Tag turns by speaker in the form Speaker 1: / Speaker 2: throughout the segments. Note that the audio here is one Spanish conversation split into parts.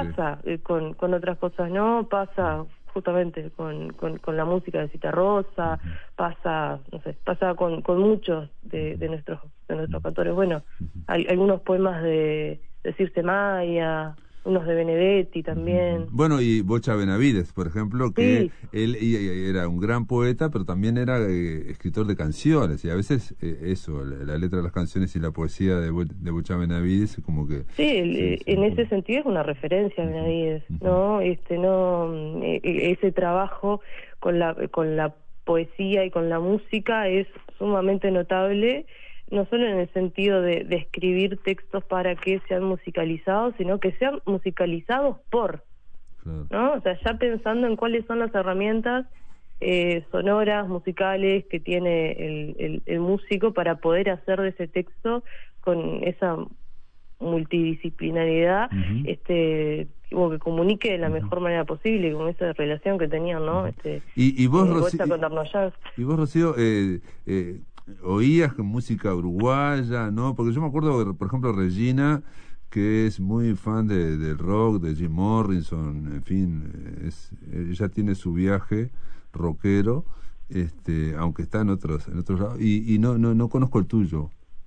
Speaker 1: pasa con otras cosas, ¿no? Pasa justamente con la música de Citarrosa, pasa, no sé, pasa con muchos de nuestros cantores. Bueno, hay algunos poemas de Circe Maya, unos de Benedetti también.
Speaker 2: Bueno, y Bocha Benavides, por ejemplo, que él era un gran poeta, pero también era escritor de canciones, y a veces eso, la letra de las canciones y la poesía de Bocha Benavides, como que...
Speaker 1: Sí, en ese sentido es una referencia Benavides, ¿no? Ese trabajo con la poesía y con la música es sumamente notable, no solo en el sentido de escribir textos para que sean musicalizados, sino que sean musicalizados por, ¿no? O sea, ya pensando en cuáles son las herramientas sonoras, musicales que tiene el músico para poder hacer de ese texto con esa multidisciplinariedad, como que comunique de la mejor manera posible, con esa relación que tenían, ¿no?
Speaker 2: Y vos,
Speaker 1: Rocío,
Speaker 2: oías música uruguaya, ¿no? Porque yo me acuerdo, por ejemplo, Regina, que es muy fan del rock, de Jim Morrison, en fin, ella tiene su viaje rockero, aunque está en otros lados, y no conozco el tuyo.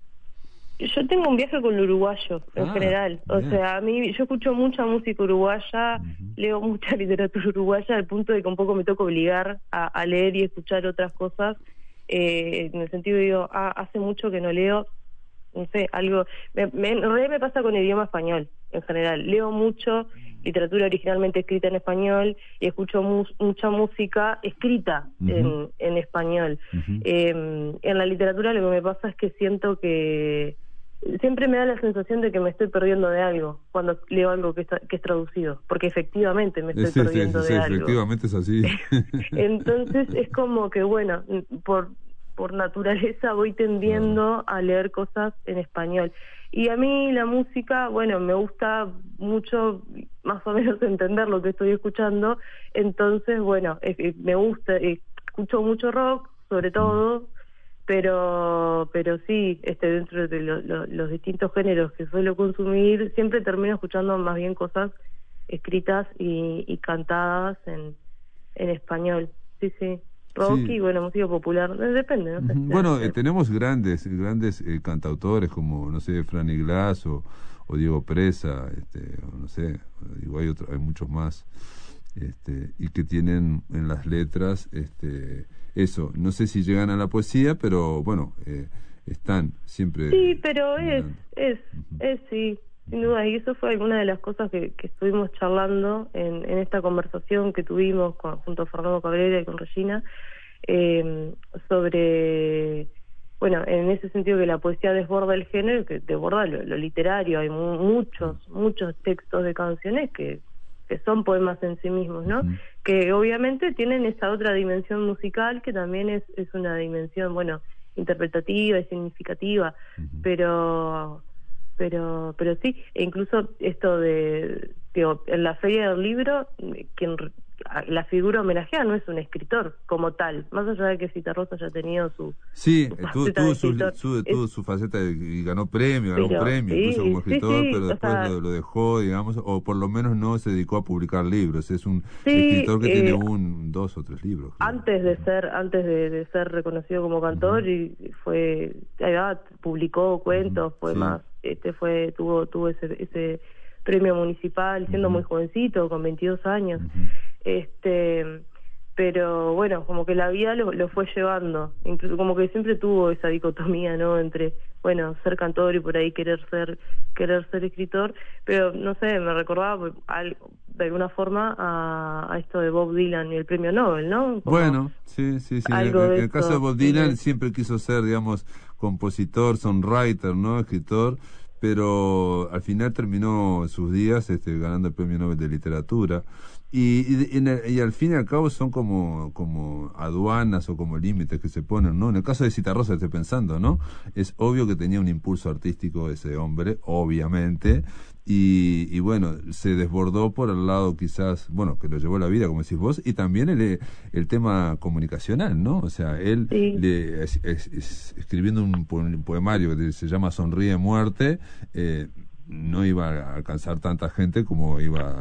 Speaker 1: Yo tengo un viaje con lo uruguayo, en general. O sea, yo escucho mucha música uruguaya, leo mucha literatura uruguaya, al punto de que un poco me toca obligar a leer y escuchar otras cosas, en el sentido de, digo, hace mucho que no leo, no sé, algo... En realidad me pasa con el idioma español, en general. Leo mucho literatura originalmente escrita en español y escucho mucha música escrita en español. En la literatura lo que me pasa es que siento que siempre me da la sensación de que me estoy perdiendo de algo cuando leo algo que es traducido, porque efectivamente me estoy perdiendo de algo.
Speaker 2: Efectivamente es así.
Speaker 1: Entonces es como que, bueno, por naturaleza voy tendiendo a leer cosas en español. Y a mí la música, bueno, me gusta mucho más o menos entender lo que estoy escuchando, entonces, bueno, me gusta, escucho mucho rock, sobre todo, pero sí, dentro de los distintos géneros que suelo consumir, siempre termino escuchando más bien cosas escritas y cantadas en español. Sí. Rock y, bueno, música popular, depende, no sé.
Speaker 2: Bueno, tenemos grandes cantautores como, no sé, Franny Glass o Diego Presa, o no sé, digo, hay muchos más, y que tienen en las letras, eso, no sé si llegan a la poesía, pero bueno, están siempre...
Speaker 1: Sí, pero sí, sin duda, y eso fue alguna de las cosas que estuvimos charlando en esta conversación que tuvimos junto a Fernando Cabrera y con Regina, sobre, bueno, en ese sentido que la poesía desborda el género, que desborda lo literario. Hay muchos textos de canciones que son poemas en sí mismos, ¿no? Que obviamente tienen esa otra dimensión musical que también es una dimensión, bueno, interpretativa y significativa, pero sí, e incluso esto digo, en la Feria del Libro, la figura homenajeada no es un escritor como tal, más allá de que Citarrosa haya tenido su
Speaker 2: tuvo su faceta y ganó un premio incluso como escritor, pero después lo dejó, digamos, o por lo menos no se dedicó a publicar libros. Es un escritor que tiene 2 o 3 libros, creo. Antes
Speaker 1: de ser reconocido como cantor, y publicó cuentos, poemas, tuvo ese premio municipal siendo muy jovencito, con 22 años. Pero bueno, como que la vida lo fue llevando, incluso como que siempre tuvo esa dicotomía, ¿no? Entre, bueno, ser cantor y por ahí querer ser escritor, pero no sé, me recordaba de alguna forma a esto de Bob Dylan y el premio Nobel, ¿no?
Speaker 2: Bueno, sí. En el caso de Bob Dylan siempre quiso ser, digamos, compositor, songwriter, ¿no? Escritor, pero al final terminó sus días ganando el premio Nobel de Literatura. Y al fin y al cabo son como aduanas o como límites que se ponen, ¿no? En el caso de Citarrosa, estoy pensando, ¿no? Es obvio que tenía un impulso artístico ese hombre, obviamente, y bueno, se desbordó por el lado quizás, bueno, que lo llevó a la vida, como decís vos, y también el tema comunicacional, ¿no? O sea, él escribiendo un poemario que se llama Sonríe Muerte, no iba a alcanzar tanta gente como iba